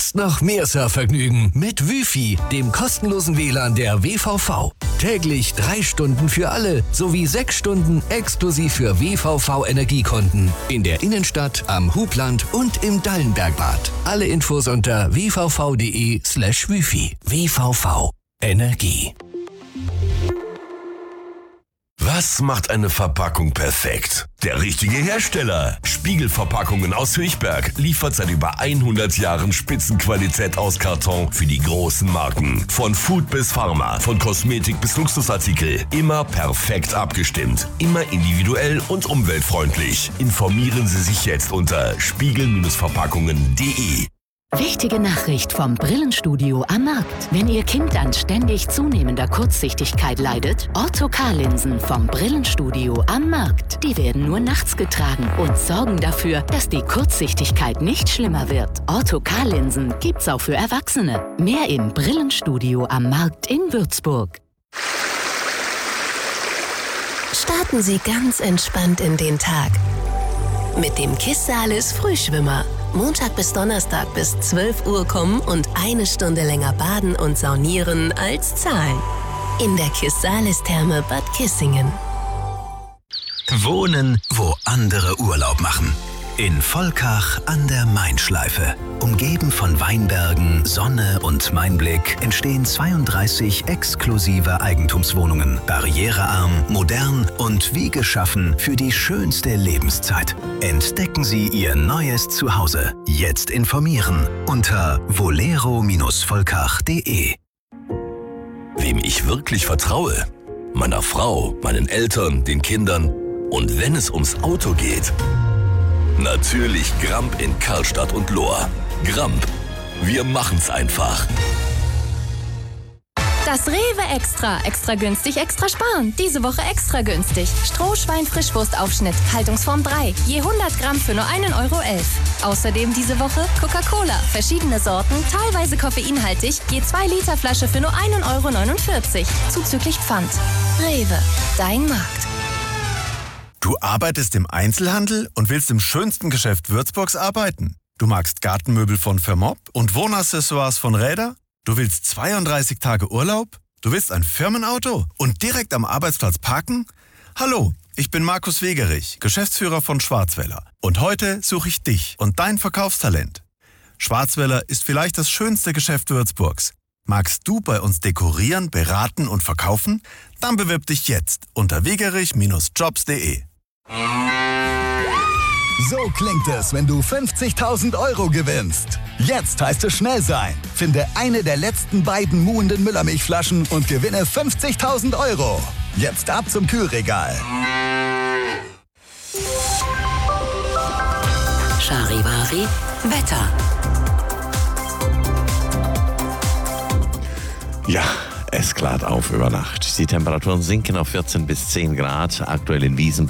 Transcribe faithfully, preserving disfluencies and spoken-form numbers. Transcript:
Jetzt noch mehr Surfvergnügen mit Wifi, dem kostenlosen W L A N der W V V. Täglich drei Stunden für alle sowie sechs Stunden exklusiv für W V V-Energiekunden. In der Innenstadt, am Hubland und im Dallenbergbad. Alle Infos unter w v v punkt d e slash wifi. W V V Energie. Was macht eine Verpackung perfekt? Der richtige Hersteller. Spiegelverpackungen aus Höchberg liefert seit über hundert Jahren Spitzenqualität aus Karton für die großen Marken. Von Food bis Pharma, von Kosmetik bis Luxusartikel. Immer perfekt abgestimmt. Immer individuell und umweltfreundlich. Informieren Sie sich jetzt unter spiegel Verpackungen punkt d e. Wichtige Nachricht vom Brillenstudio am Markt. Wenn Ihr Kind an ständig zunehmender Kurzsichtigkeit leidet, Ortho-K-Linsen vom Brillenstudio am Markt. Die werden nur nachts getragen und sorgen dafür, dass die Kurzsichtigkeit nicht schlimmer wird. Ortho-K-Linsen gibt's auch für Erwachsene. Mehr im Brillenstudio am Markt in Würzburg. Starten Sie ganz entspannt in den Tag mit dem Kissalis Frühschwimmer. Montag bis Donnerstag bis zwölf Uhr kommen und eine Stunde länger baden und saunieren als zahlen. In der Kissalis-Therme Bad Kissingen. Wohnen, wo andere Urlaub machen. In Volkach an der Main-Schleife. Umgeben von Weinbergen, Sonne und Mainblick entstehen zweiunddreißig exklusive Eigentumswohnungen. Barrierearm, modern und wie geschaffen für die schönste Lebenszeit. Entdecken Sie Ihr neues Zuhause. Jetzt informieren unter volero volkach punkt d e. Wem ich wirklich vertraue? Meiner Frau, meinen Eltern, den Kindern. Und wenn es ums Auto geht? Natürlich Gramp in Karlstadt und Lohr. Gramp, wir machen's einfach. Das Rewe Extra. Extra günstig, extra sparen. Diese Woche extra günstig. Strohschwein-Frischwurstaufschnitt, Haltungsform drei. Je hundert Gramm für nur einen Euro elf. Außerdem diese Woche Coca-Cola. Verschiedene Sorten, teilweise koffeinhaltig. Je zwei Liter Flasche für nur einen Euro neunundvierzig. Zuzüglich Pfand. Rewe, dein Markt. Du arbeitest im Einzelhandel und willst im schönsten Geschäft Würzburgs arbeiten? Du magst Gartenmöbel von Vermob und Wohnaccessoires von Räder? Du willst zweiunddreißig Tage Urlaub? Du willst ein Firmenauto und direkt am Arbeitsplatz parken? Hallo, ich bin Markus Wegerich, Geschäftsführer von Schwarzwälder. Und heute suche ich dich und dein Verkaufstalent. Schwarzwälder ist vielleicht das schönste Geschäft Würzburgs. Magst du bei uns dekorieren, beraten und verkaufen? Dann bewirb dich jetzt unter wegerich Jobs punkt d e. So klingt es, wenn du fünfzigtausend Euro gewinnst. Jetzt heißt es schnell sein. Finde eine der letzten beiden muhenden Müllermilchflaschen und gewinne fünfzigtausend Euro. Jetzt ab zum Kühlregal. Charivari Wetter. Ja, es klart auf über Nacht. Die Temperaturen sinken auf vierzehn bis zehn Grad. Aktuell in Wiesen